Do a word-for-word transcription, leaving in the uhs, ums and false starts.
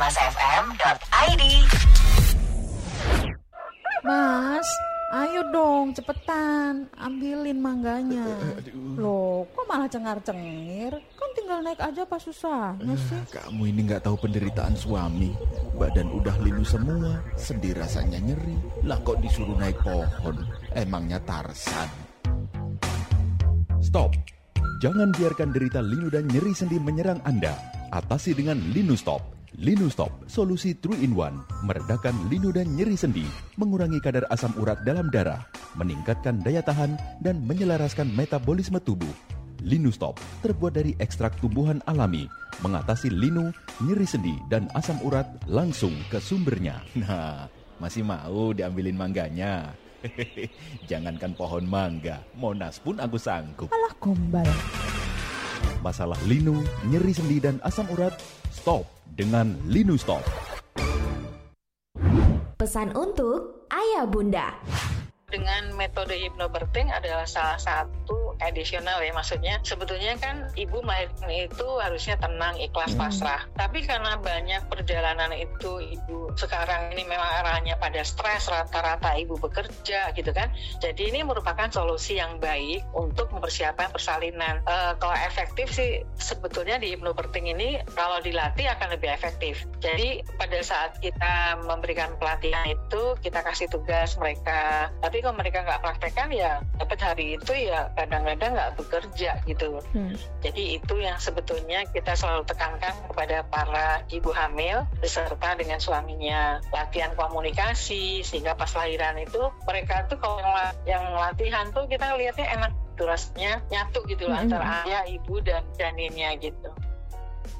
mas f m dot i d. Mas, ayo dong cepetan ambilin mangganya. Loh, kok malah cengar-cengir? Kan tinggal naik aja pas susahnya sih. Kamu ini gak tahu penderitaan suami. Badan udah linu semua, sedih rasanya nyeri. Lah kok disuruh naik pohon? Emangnya Tarsan? Stop. Jangan biarkan derita linu dan nyeri sendi menyerang Anda. Atasi dengan Linustop. Linustop, solusi three in one, meredakan linu dan nyeri sendi, mengurangi kadar asam urat dalam darah, meningkatkan daya tahan, dan menyelaraskan metabolisme tubuh. Linustop terbuat dari ekstrak tumbuhan alami, mengatasi linu, nyeri sendi, dan asam urat langsung ke sumbernya. Nah, masih mau diambilin mangganya? Jangankan pohon mangga, Monas pun aku sanggup. Alah gombal. Masalah linu, nyeri sendi, dan asam urat, stop dengan Linustop. Pesan untuk Ayah Bunda. Dengan metode hypnobirthing adalah salah satu additional ya, maksudnya sebetulnya kan ibu melahirkan itu harusnya tenang, ikhlas, pasrah. Hmm. Tapi karena banyak perjalanan itu ibu sekarang ini memang arahnya pada stres, rata-rata ibu bekerja gitu kan. Jadi ini merupakan solusi yang baik untuk mempersiapkan persalinan. E, kalau efektif sih sebetulnya di hypnobirthing ini kalau dilatih akan lebih efektif. Jadi pada saat kita memberikan pelatihan itu kita kasih tugas mereka. Tapi kalau mereka nggak praktekkan ya dapat hari itu ya kadang-kadang nggak bekerja gitu. Hmm. Jadi itu yang sebetulnya kita selalu tekankan kepada para ibu hamil beserta dengan suaminya. Latihan komunikasi sehingga pas lahiran itu mereka tuh kalau yang latihan tuh kita lihatnya enak, rasanya nyatu gitu loh, hmm. antara ayah, ibu dan janinnya gitu.